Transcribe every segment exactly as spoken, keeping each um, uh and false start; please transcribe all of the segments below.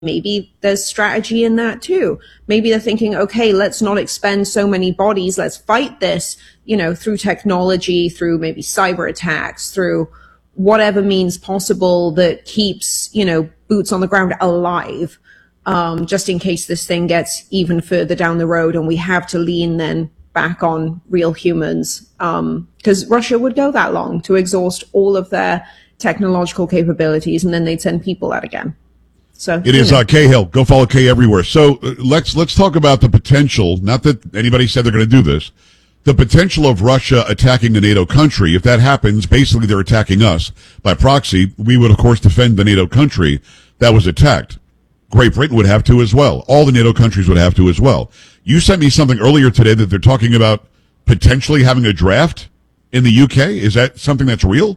maybe there's strategy in that too. Maybe they're thinking, okay, let's not expend so many bodies. Let's fight this, you know, through technology, through maybe cyber attacks, through whatever means possible that keeps, you know, boots on the ground alive, um, just in case this thing gets even further down the road and we have to lean then back on real humans. Um, because Russia would go that long to exhaust all of their technological capabilities, and then they'd send people out again. So it is uh, Cahill. Go follow Kay everywhere. So uh, let's let's talk about the potential. Not that anybody said they're going to do this. The potential of Russia attacking a NATO country. If that happens, basically they're attacking us by proxy. We would of course defend the NATO country that was attacked. Great Britain would have to as well. All the NATO countries would have to as well. You sent me something earlier today that they're talking about potentially having a draft in the U K. Is that something that's real?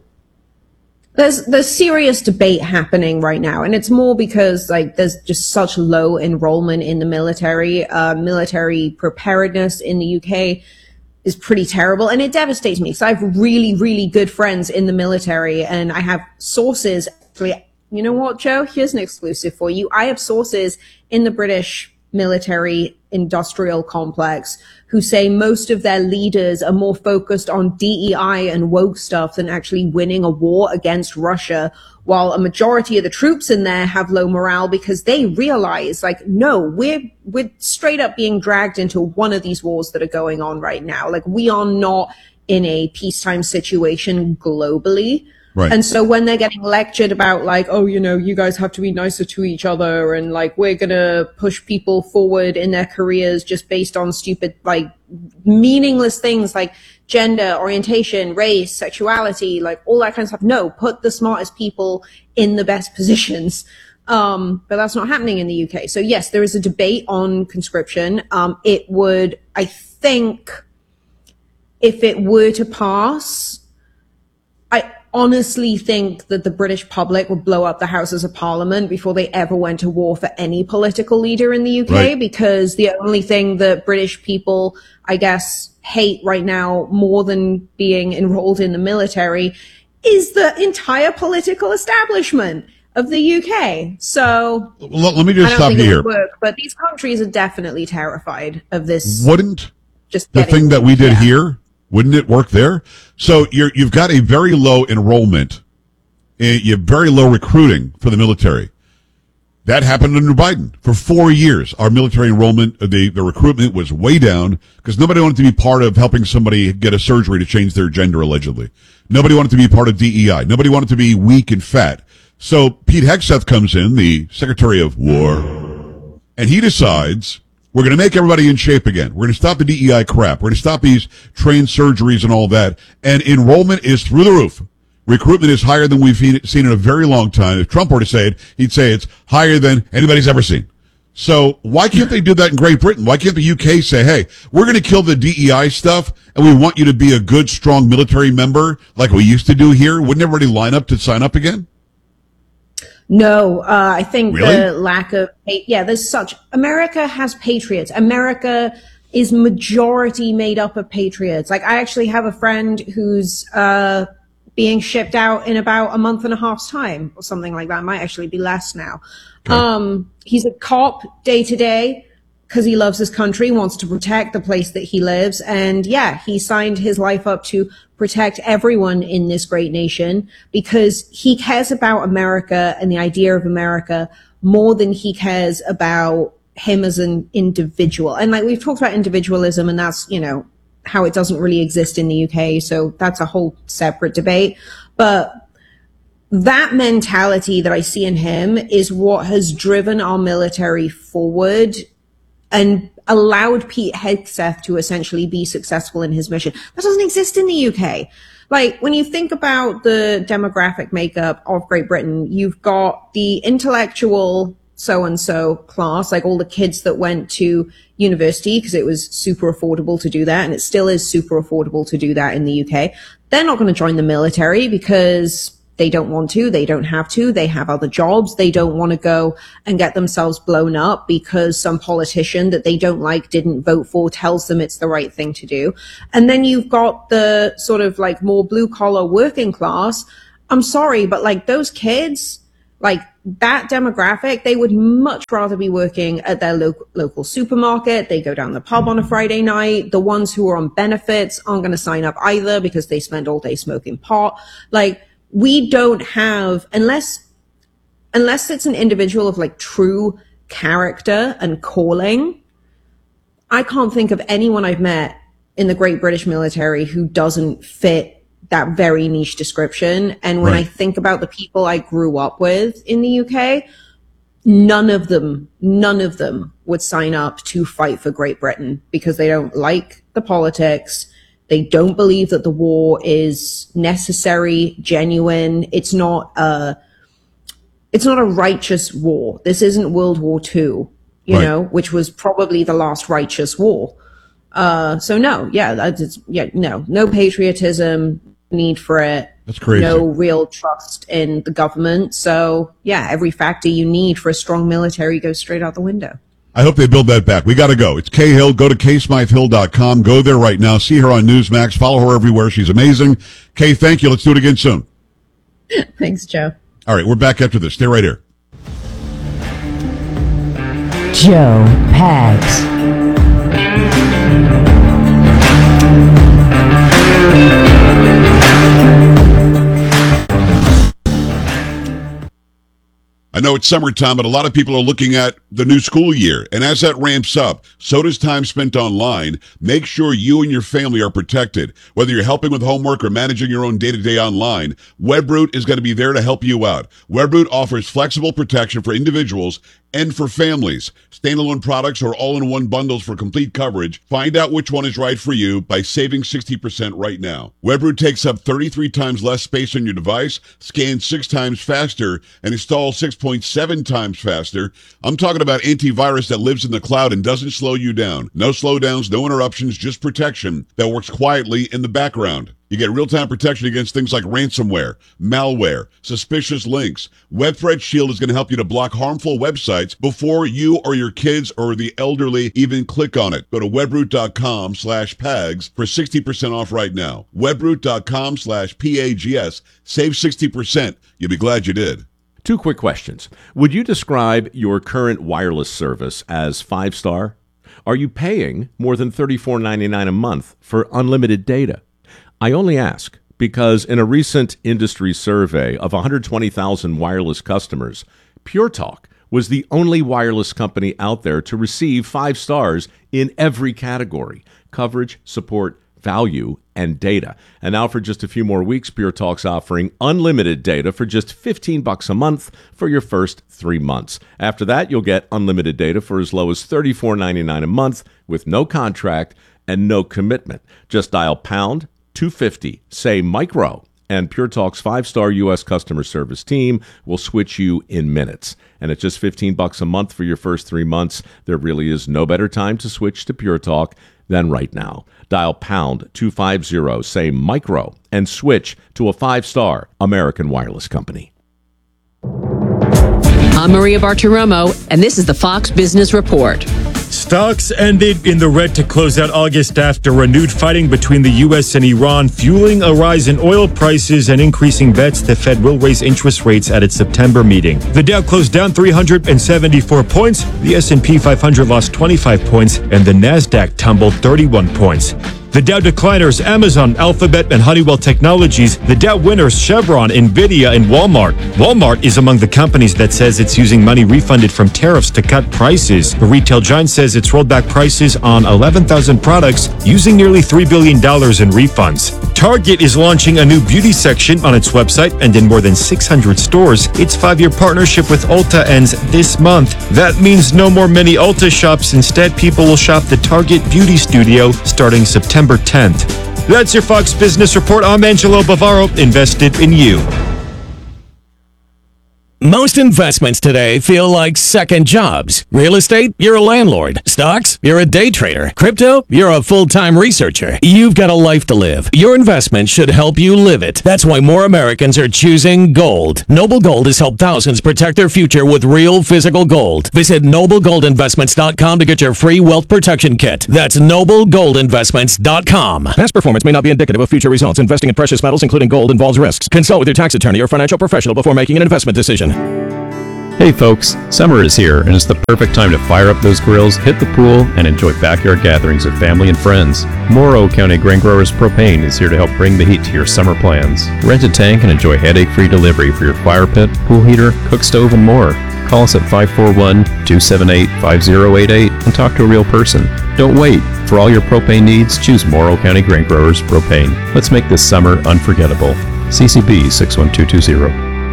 There's there's serious debate happening right now, and it's more because like there's just such low enrollment in the military. Uh, military preparedness in the U K is pretty terrible, and it devastates me because I have really, really good friends in the military, and I have sources. Actually, you know what, Joe? Here's an exclusive for you. I have sources in the British military industrial complex who say most of their leaders are more focused on D E I and woke stuff than actually winning a war against Russia, while a majority of the troops in there have low morale because they realize, like, no, we're we're straight up being dragged into one of these wars that are going on right now. Like, we are not in a peacetime situation globally. Right. And so when they're getting lectured about like, oh, you know, you guys have to be nicer to each other, and like, we're going to push people forward in their careers just based on stupid, like meaningless things like gender, orientation, race, sexuality, like all that kind of stuff. No, put the smartest people in the best positions. Um, but that's not happening in the U K. So yes, there is a debate on conscription. Um, it would, I think, if it were to pass, I honestly think that the British public would blow up the Houses of Parliament before they ever went to war for any political leader in the U K, right. Because the only thing that British people, I guess, hate right now more than being enrolled in the military is the entire political establishment of the U K. So let, let me just I don't stop think you it here. would work, but these countries are definitely terrified of this. Wouldn't just the getting, thing that we did yeah. here, wouldn't it work there? So you're, you've got a very low enrollment, and you have very low recruiting for the military. That happened under Biden. For four years, our military enrollment, the, the recruitment was way down because nobody wanted to be part of helping somebody get a surgery to change their gender, allegedly. Nobody wanted to be part of D E I. Nobody wanted to be weak and fat. So Pete Hegseth comes in, the Secretary of War, and he decides, we're going to make everybody in shape again. We're going to stop the D E I crap. We're going to stop these trained surgeries and all that. And enrollment is through the roof. Recruitment is higher than we've seen in a very long time. If Trump were to say it, he'd say it's higher than anybody's ever seen. So why can't they do that in Great Britain? Why can't the U K say, hey, we're going to kill the D E I stuff, and we want you to be a good, strong military member like we used to do here? Wouldn't everybody line up to sign up again? No, uh, I think Really? the lack of, yeah, there's such, America has patriots. America is majority made up of patriots. Like, I actually have a friend who's, uh, being shipped out in about a month and a half's time or something like that. It might actually be less now. Okay. Um, he's a cop day to day because he loves his country, wants to protect the place that he lives. And yeah, he signed his life up to protect everyone in this great nation because he cares about America and the idea of America more than he cares about him as an individual. And like, we've talked about individualism, and that's, you know, how it doesn't really exist in the U K. So that's a whole separate debate. But that mentality that I see in him is what has driven our military forward and allowed Pete Hegseth to essentially be successful in his mission. That doesn't exist in the U K. Like, when you think about the demographic makeup of Great Britain, you've got the intellectual so-and-so class, like all the kids that went to university because it was super affordable to do that, and it still is super affordable to do that in the U K. They're not going to join the military because they don't want to, they don't have to, they have other jobs, they don't want to go and get themselves blown up because some politician that they don't like didn't vote for tells them it's the right thing to do. And then you've got the sort of like more blue collar working class. I'm sorry, but like those kids, like that demographic, they would much rather be working at their lo- local supermarket. They go down the pub on a Friday night. The ones who are on benefits aren't going to sign up either because they spend all day smoking pot. Like, we don't have, unless, unless it's an individual of like true character and calling, I can't think of anyone I've met in the Great British military who doesn't fit that very niche description. And when right. I think about the people I grew up with in the U K, none of them, none of them would sign up to fight for Great Britain because they don't like the politics. They don't believe that the war is necessary, genuine. It's not a, it's not a righteous war. This isn't World War Two, you right. know, which was probably the last righteous war. Uh, so no, yeah, that's, yeah, no, no patriotism, need for it. That's crazy. No real trust in the government. So yeah, every factor you need for a strong military goes straight out the window. I hope they build that back. We got to go. It's Kay Hill. Go to kay smythe hill dot com. Go there right now. See her on Newsmax. Follow her everywhere. She's amazing. Kay, thank you. Let's do it again soon. Thanks, Joe. All right, we're back after this. Stay right here. Joe Pags. I know it's summertime, but a lot of people are looking at the new school year. And as that ramps up, so does time spent online. Make sure you and your family are protected. Whether you're helping with homework or managing your own day-to-day online, Webroot is going to be there to help you out. Webroot offers flexible protection for individuals and for families. Standalone products or all-in-one bundles for complete coverage. Find out which one is right for you by saving sixty percent right now. Webroot takes up thirty-three times less space on your device, scans six times faster, and installs six point seven times faster. I'm talking about antivirus that lives in the cloud and doesn't slow you down. No slowdowns, no interruptions, just protection that works quietly in the background. You get real-time protection against things like ransomware, malware, suspicious links. Web Threat Shield is going to help you to block harmful websites before you or your kids or the elderly even click on it. Go to webroot.com slash PAGS for sixty percent off right now. webroot.com slash P-A-G-S. Save sixty percent. You'll be glad you did. Two quick questions. Would you describe your current wireless service as five-star? Are you paying more than thirty-four ninety-nine a month for unlimited data? I only ask because in a recent industry survey of one hundred twenty thousand wireless customers, Pure Talk was the only wireless company out there to receive five stars in every category: coverage, support, value, and data. And now for just a few more weeks, Pure Talk's offering unlimited data for just fifteen bucks a month for your first three months. After that, you'll get unlimited data for as low as thirty-four ninety-nine a month with no contract and no commitment. Just dial pound two fifty, say micro, and Pure Talk's five-star U S customer service team will switch you in minutes. And at just fifteen bucks a month for your first three months, there really is no better time to switch to Pure Talk than right now. Dial pound two fifty, say micro, and switch to a five-star American wireless company. I'm Maria Bartiromo, and this is the Fox Business Report. Stocks ended in the red to close out August after renewed fighting between the U S and Iran, fueling a rise in oil prices and increasing bets the Fed will raise interest rates at its September meeting. The Dow closed down three hundred seventy-four points, the S and P five hundred lost twenty-five points, and the Nasdaq tumbled thirty-one points. The Dow decliners, Amazon, Alphabet, and Honeywell Technologies. The Dow winners, Chevron, Nvidia, and Walmart. Walmart is among the companies that says it's using money refunded from tariffs to cut prices. The retail giant says it's rolled back prices on eleven thousand products using nearly three billion dollars in refunds. Target is launching a new beauty section on its website and in more than six hundred stores. Its five-year partnership with Ulta ends this month. That means no more mini Ulta shops. Instead, people will shop the Target Beauty Studio starting September tenth. That's your Fox Business Report. I'm Angelo Bavaro, invested in you. Most investments today feel like second jobs. Real estate, you're a landlord. Stocks, you're a day trader. Crypto, you're a full-time researcher. You've got a life to live. Your investment should help you live it. That's why more Americans are choosing gold. Noble Gold has helped thousands protect their future with real physical gold. Visit noble gold investments dot com to get your free wealth protection kit. That's noble gold investments dot com. Past performance may not be indicative of future results. Investing in precious metals, including gold, involves risks. Consult with your tax attorney or financial professional before making an investment decision. Hey folks, summer is here and it's the perfect time to fire up those grills, hit the pool, and enjoy backyard gatherings with family and friends. Morrow County Grain Growers Propane is here to help bring the heat to your summer plans. Rent a tank and enjoy headache-free delivery for your fire pit, pool heater, cook stove, and more. Call us at five four one, two seven eight, five zero eight eight and talk to a real person. Don't wait. For all your propane needs, choose Morrow County Grain Growers Propane. Let's make this summer unforgettable. C C B six one two two zero.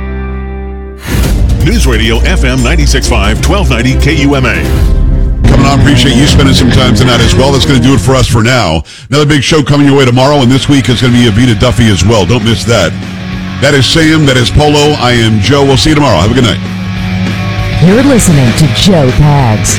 News Radio F M ninety-six point five, twelve ninety K U M A. Coming on, appreciate you spending some time tonight as well. That's going to do it for us for now. Another big show coming your way tomorrow, and this week is going to be Avita Duffy as well. Don't miss that. That is Sam. That is Polo. I am Joe. We'll see you tomorrow. Have a good night. You're listening to Joe Pags.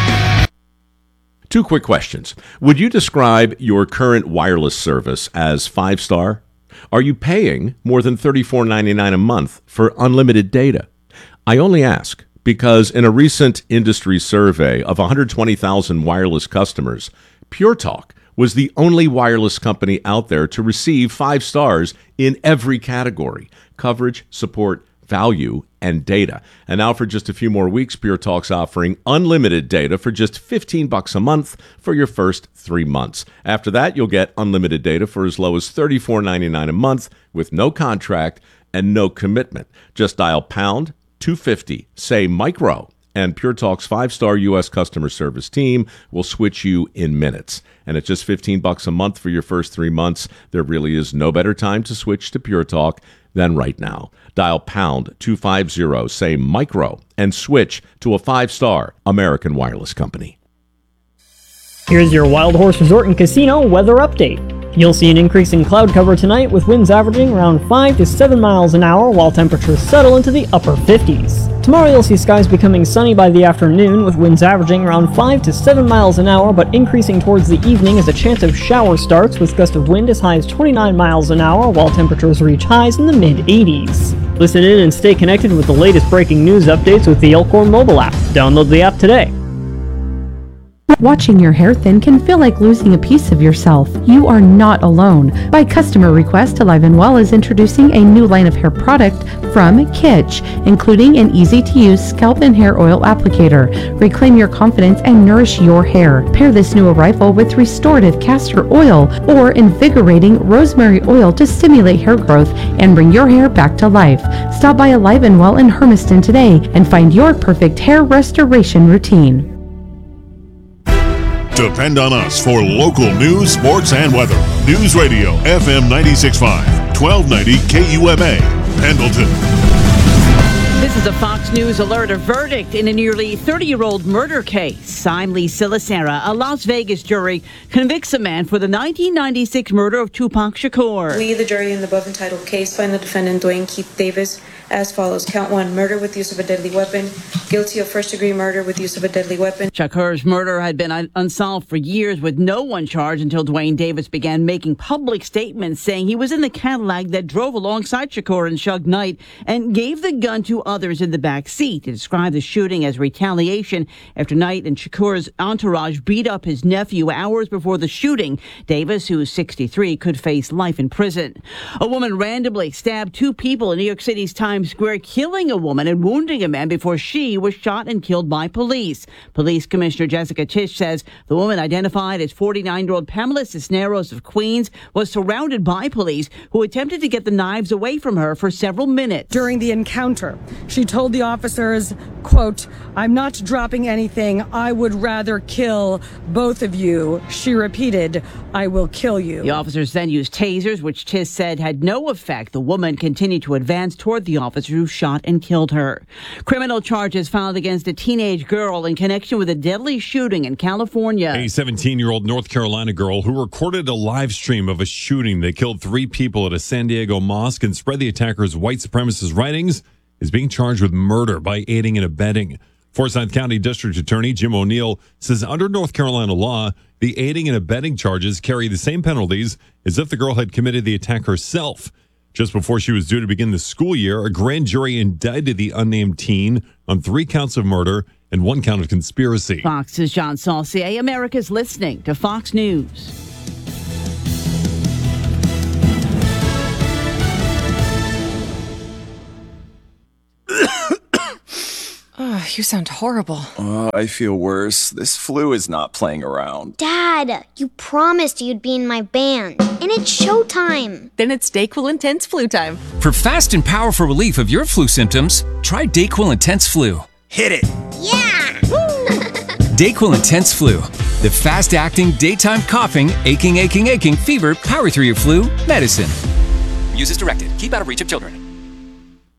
Two quick questions. Would you describe your current wireless service as five-star? Are you paying more than thirty-four ninety-nine a month for unlimited data? I only ask because in a recent industry survey of one hundred twenty thousand wireless customers, Pure Talk was the only wireless company out there to receive five stars in every category: coverage, support, value, and data. And now for just a few more weeks, Pure Talk's offering unlimited data for just fifteen bucks a month for your first three months. After that, you'll get unlimited data for as low as thirty-four ninety-nine a month with no contract and no commitment. Just dial pound two fifty, say micro, and Pure Talk's five-star U S customer service team will switch you in minutes. And at just fifteen bucks a month for your first three months, there really is no better time to switch to Pure Talk than right now. Dial pound two fifty, say micro, and switch to a five-star American wireless company. Here's your Wild Horse Resort and Casino weather update. You'll see an increase in cloud cover tonight with winds averaging around five to seven miles an hour while temperatures settle into the upper fifties. Tomorrow you'll see skies becoming sunny by the afternoon with winds averaging around five to seven miles an hour but increasing towards the evening as a chance of shower starts with gusts of wind as high as twenty-nine miles an hour while temperatures reach highs in the mid eighties. Listen in and stay connected with the latest breaking news updates with the Elkhorn mobile app. Download the app today. Watching your hair thin can feel like losing a piece of yourself. You are not alone. By customer request, Alive and Well is introducing a new line of hair product from Kitsch, including an easy-to-use scalp and hair oil applicator. Reclaim your confidence and nourish your hair. Pair this new arrival with restorative castor oil or invigorating rosemary oil to stimulate hair growth and bring your hair back to life. Stop by Alive and Well in Hermiston today and find your perfect hair restoration routine. Depend on us for local news, sports, and weather. News Radio F M ninety-six point five, twelve ninety K U M A, Pendleton. This is a Fox News alert. A verdict in a nearly thirty-year-old murder case. I'm Lee Silasera. A Las Vegas jury convicts a man for the nineteen ninety-six murder of Tupac Shakur. We, the jury in the above entitled case, find the defendant Dwayne Keith Davis as follows. Count one, murder with use of a deadly weapon. Guilty of first-degree murder with use of a deadly weapon. Shakur's murder had been un- unsolved for years with no one charged until Dwayne Davis began making public statements saying he was in the Cadillac that drove alongside Shakur and Suge Knight and gave the gun to others in the back seat. He described the shooting as retaliation after Knight and Shakur's entourage beat up his nephew hours before the shooting. Davis, who's sixty-three, could face life in prison. A woman randomly stabbed two people in New York City's Times Square, killing a woman and wounding a man before she was shot and killed by police. Police Commissioner Jessica Tisch says the woman, identified as forty-nine-year-old Pamela Cisneros of Queens, was surrounded by police who attempted to get the knives away from her for several minutes. During the encounter, she told the officers, quote, "I'm not dropping anything. I would rather kill both of you." She repeated, "I will kill you." The officers then used tasers, which Tisch said had no effect. The woman continued to advance toward the officer who shot and killed her. Criminal charges filed against a teenage girl in connection with a deadly shooting in California. A seventeen-year-old North Carolina girl who recorded a live stream of a shooting that killed three people at a San Diego mosque and spread the attacker's white supremacist writings is being charged with murder by aiding and abetting. Forsyth County District Attorney Jim O'Neill says under North Carolina law, the aiding and abetting charges carry the same penalties as if the girl had committed the attack herself. Just before she was due to begin the school year, a grand jury indicted the unnamed teen on three counts of murder and one count of conspiracy. Fox's John Saucier. America's listening to Fox News. Oh, you sound horrible. Uh, I feel worse. This flu is not playing around. Dad, you promised you'd be in my band, and it's showtime. Then it's DayQuil Intense Flu time. For fast and powerful relief of your flu symptoms, try DayQuil Intense Flu. Hit it! Yeah! DayQuil Intense Flu. The fast-acting, daytime coughing, aching, aching, aching fever, power through your flu medicine. Use as directed. Keep out of reach of children.